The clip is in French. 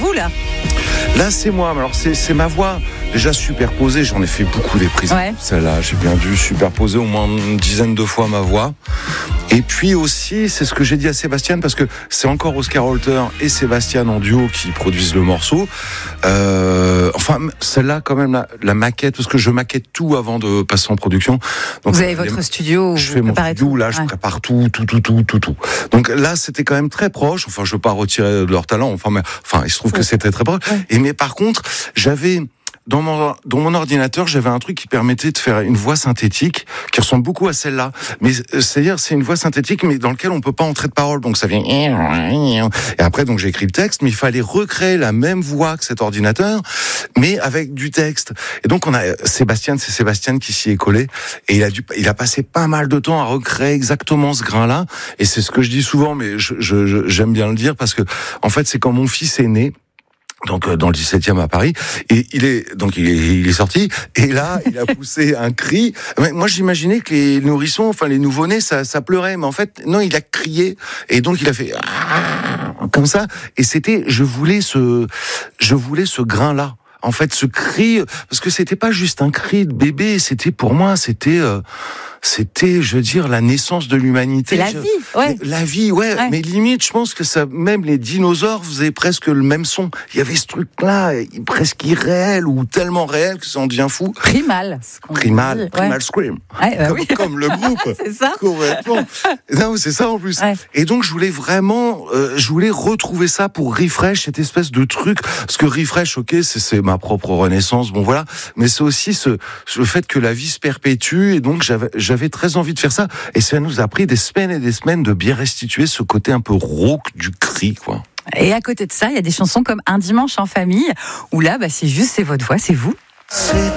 vous là? Là, c'est moi. Alors, c'est ma voix déjà superposée. J'en ai fait beaucoup des prises. Ouais. Celle-là, j'ai bien dû superposer au moins une dizaine de fois ma voix. Et puis aussi, c'est ce que j'ai dit à Sébastien, parce que c'est encore Oscar Holter et Sébastien en duo qui produisent le morceau. Enfin, celle-là, quand même, la maquette, parce que je maquette tout avant de passer en production. Donc, vous avez votre studio où je vous fais mon préparez studio, tout. là, je prépare tout. Donc là, c'était quand même très proche. Enfin, je veux pas retirer de leur talent. Enfin, il se trouve que c'était très proche. Ouais. Mais par contre, j'avais dans mon ordinateur, j'avais un truc qui permettait de faire une voix synthétique qui ressemble beaucoup à celle-là. Mais c'est-à-dire, c'est une voix synthétique, mais dans laquelle on peut pas entrer de parole. Donc ça vient. Et après, donc j'ai écrit le texte, mais il fallait recréer la même voix que cet ordinateur, mais avec du texte. Et donc on a c'est Sébastien qui s'y est collé, et il a passé pas mal de temps à recréer exactement ce grain-là. Et c'est ce que je dis souvent, mais j'aime bien le dire parce que en fait, c'est quand mon fils est né. Donc dans le 17e à Paris, et il est sorti, et là il a poussé un cri. Moi j'imaginais que les nourrissons, enfin les nouveau-nés, ça pleurait, mais en fait non, il a crié, et donc il a fait comme ça, et c'était, je voulais ce grain-là. En fait, ce cri, parce que c'était pas juste un cri de bébé, c'était pour moi, c'était, je veux dire, la naissance de l'humanité. C'est la vie, ouais. La vie, ouais. Mais limite, je pense que ça, même les dinosaures faisaient presque le même son. Il y avait ce truc-là, presque irréel ou tellement réel que ça en devient fou. Primal. Primal Scream. Ouais, comme le groupe. C'est ça. Complètement. Non, c'est ça en plus. Ouais. Et donc, je voulais vraiment, retrouver ça pour Refresh, cette espèce de truc. Parce que Refresh, ok, c'est ma propre renaissance, bon voilà. Mais c'est aussi le fait que la vie se perpétue, et donc j'avais très envie de faire ça, et ça nous a pris des semaines et des semaines de bien restituer ce côté un peu rauque du cri, quoi. Et à côté de ça, il y a des chansons comme Un dimanche en famille, où là, c'est votre voix, c'est vous.